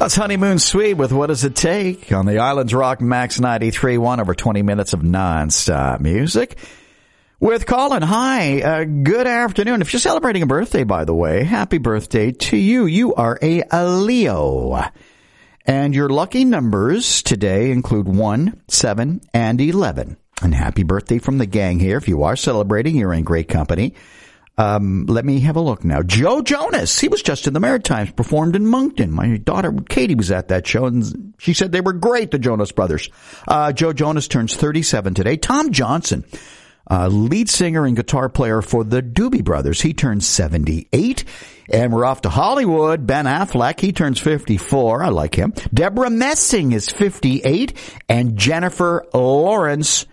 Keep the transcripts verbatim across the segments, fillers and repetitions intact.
That's Honeymoon Suite with What Does It Take on the Islands Rock Max ninety-three point one, over twenty minutes of non-stop music. With Colin, hi, uh, good afternoon. If you're celebrating a birthday, by the way, happy birthday to you. You are a, a Leo. And your lucky numbers today include one, seven, and eleven. And happy birthday from the gang here. If you are celebrating, you're in great company. Um, let me have a look now. Joe Jonas, he was just in the Maritimes, performed in Moncton. My daughter Katie was at that show, and she said they were great, the Jonas Brothers. Uh, Joe Jonas turns thirty-seven today. Tom Johnson, uh, lead singer and guitar player for the Doobie Brothers, he turns seventy-eight. And we're off to Hollywood. Ben Affleck, he turns fifty-four. I like him. Deborah Messing is fifty-eight. And Jennifer Lawrence,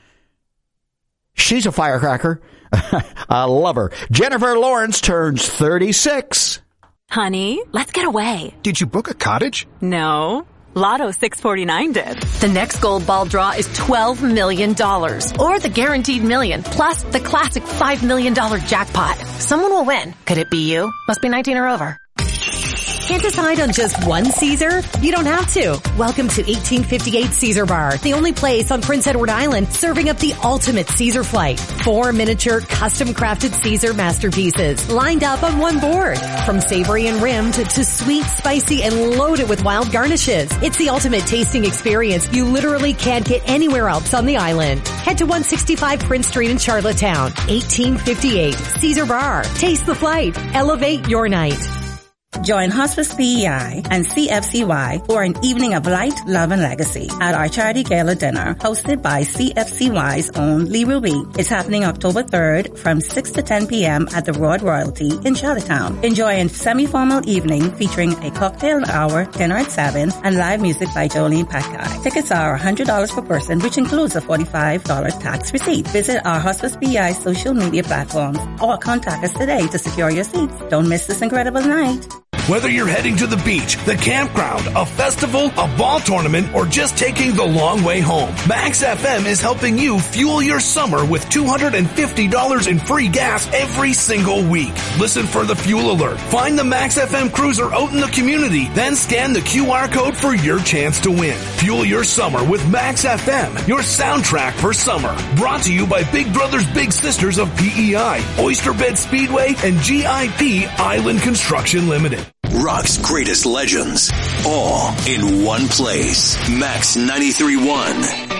she's a firecracker. I love her. Jennifer Lawrence turns thirty-six. Honey, let's get away. Did you book a cottage? No. Lotto six forty-nine did. The next gold ball draw is twelve million dollars. Or the guaranteed million, plus the classic five million dollars jackpot. Someone will win. Could it be you? Must be nineteen or over. Can't decide on just one Caesar? You don't have to. Welcome to eighteen fifty-eight Caesar Bar, the only place on Prince Edward Island serving up the ultimate Caesar flight. Four miniature, custom-crafted Caesar masterpieces lined up on one board. From savory and rimmed to sweet, spicy, and loaded with wild garnishes. It's the ultimate tasting experience you literally can't get anywhere else on the island. Head to one sixty-five Prince Street in Charlottetown. eighteen fifty-eight Caesar Bar. Taste the flight. Elevate your night. Join Hospice P E I and C F C Y for an evening of light, love, and legacy at our charity gala dinner hosted by C F C Y's own Lee Ruby. It's happening October third from six to ten p.m. at the Broad Royalty in Charlottetown. Enjoy a semi-formal evening featuring a cocktail hour, dinner at seven, and live music by Jolene Patkai. Tickets are one hundred dollars per person, which includes a forty-five dollars tax receipt. Visit our Hospice P E I social media platforms or contact us today to secure your seats. Don't miss this incredible night. Whether you're heading to the beach, the campground, a festival, a ball tournament, or just taking the long way home, Max F M is helping you fuel your summer with two hundred fifty dollars in free gas every single week. Listen for the fuel alert. Find the Max F M cruiser out in the community, then scan the Q R code for your chance to win. Fuel your summer with Max F M, your soundtrack for summer. Brought to you by Big Brothers Big Sisters of P E I, Oyster Bed Speedway, and G I P Island Construction Limited. Rock's greatest legends, all in one place. Max ninety-three point one.